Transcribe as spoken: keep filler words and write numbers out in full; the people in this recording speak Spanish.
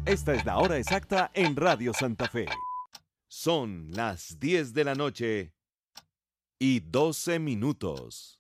Esta es la hora exacta en Radio Santa Fe. Son las diez de la noche y doce minutos.